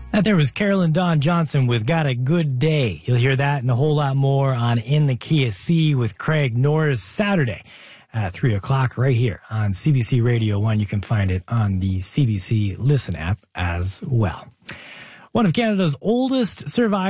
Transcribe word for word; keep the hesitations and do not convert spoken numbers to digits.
That there was Carolyn Dawn Johnson with Got a Good Day. You'll hear that and a whole lot more on In the Key of C with Craig Norris Saturday at three o'clock right here on C B C Radio one. You can find it on the C B C Listen app as well. One of Canada's oldest survivors